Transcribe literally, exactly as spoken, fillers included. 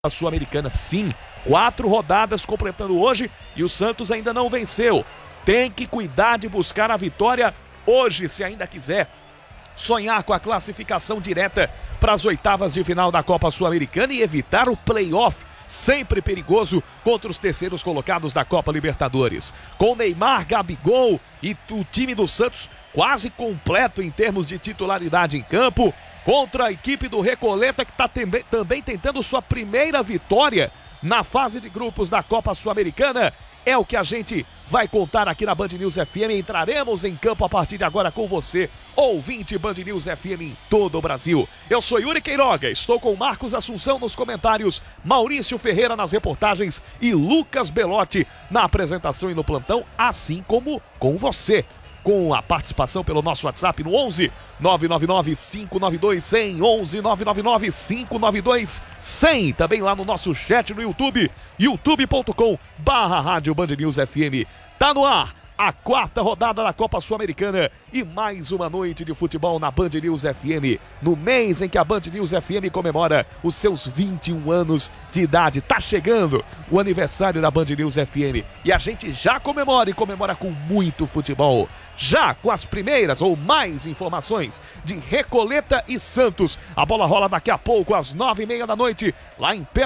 A Sul-Americana, sim, quatro rodadas completando hoje e o Santos ainda não venceu. Tem que cuidar de buscar a vitória hoje, se ainda quiser sonhar com a classificação direta para as oitavas de final da Copa Sul-Americana e evitar o play-off, sempre perigoso, contra os terceiros colocados da Copa Libertadores. Com Neymar, Gabigol e o time do Santos quase completo em termos de titularidade em campo, contra a equipe do Recoleta, que está também tentando sua primeira vitória na fase de grupos da Copa Sul-Americana. É o que a gente vai contar aqui na Band News F M. Entraremos em campo a partir de agora com você, ouvinte Band News F M em todo o Brasil. Eu sou Yuri Queiroga, estou com Marcos Assunção nos comentários, Maurício Ferreira nas reportagens e Lucas Belotti na apresentação e no plantão, assim como com você, com a participação pelo nosso WhatsApp no onze nove nove nove cinco nove dois zero zero, onze nove nove nove cinco nove dois zero zero. Também lá no nosso chat no YouTube, youtube ponto com barra rádio Band News F M. Tá no ar a quarta rodada da Copa Sul-Americana e mais uma noite de futebol na Band News F M, no mês em que a Band News F M comemora os seus vinte e um anos de idade. Tá chegando o aniversário da Band News F M e a gente já comemora e comemora com muito futebol. Já com as primeiras ou mais informações de Recoleta e Santos. A bola rola daqui a pouco às nove e meia da noite lá em